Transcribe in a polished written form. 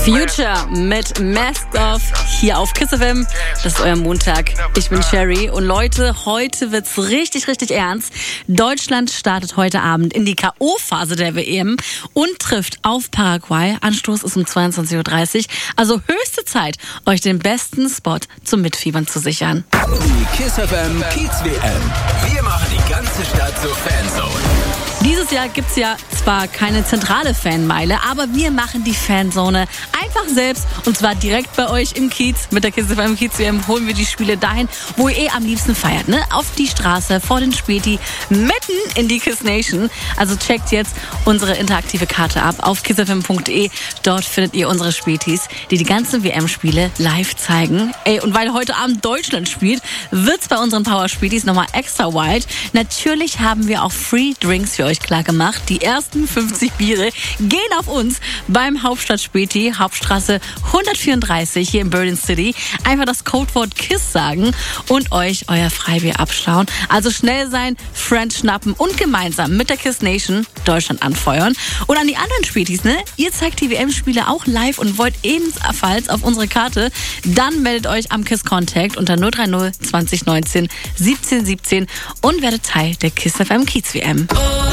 Future mit Masked Off hier auf Kiss FM. Das ist euer Montag. Ich bin Sherry und Leute, heute wird's richtig, richtig ernst. Deutschland startet heute Abend in die K.O.-Phase der WM und trifft auf Paraguay. Anstoß ist um 22.30 Uhr. Also höchste Zeit, euch den besten Spot zum Mitfiebern zu sichern. Die Kiss FM Kiez WM. Wir machen die ganze Stadt zur Fanzone. Dieses Jahr gibt's ja zwar keine zentrale Fanmeile, aber wir machen die Fanzone einfach selbst und zwar direkt bei euch im Kiez. Mit der Kiss FM Kiez WM holen wir die Spiele dahin, wo ihr am liebsten feiert, ne? Auf die Straße, vor den Späti, mitten in die Kiss Nation. Also checkt jetzt unsere interaktive Karte ab auf kissfm.de. Dort findet ihr unsere Spätis, die ganzen WM-Spiele live zeigen. Und weil heute Abend Deutschland spielt, wird's bei unseren Power-Spätis nochmal extra wild. Natürlich haben wir auch Free Drinks für euch klar gemacht. Die ersten 50 Biere gehen auf uns beim Hauptstadt-Späti, Hauptstraße 134 hier in Berlin City. Einfach das Codewort KISS sagen und euch euer Freibier abstauen. Also schnell sein, Friends schnappen und gemeinsam mit der Kiss Nation Deutschland anfeuern. Und an die anderen Spätis, ne? Ihr zeigt die WM-Spiele auch live und wollt ebenfalls auf unsere Karte. Dann meldet euch am KISS Contact unter 030 2019 17 17 und werdet Teil der Kiss FM Kiez WM.